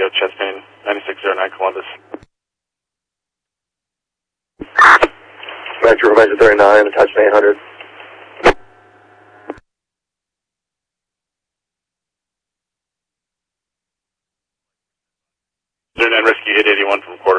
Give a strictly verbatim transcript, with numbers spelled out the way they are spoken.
radio, chest pain, ninety-six oh nine Columbus. Metro Convention thirty-nine, attachment eight hundred. thirty-nine Rescue eight eighty-one from quarter.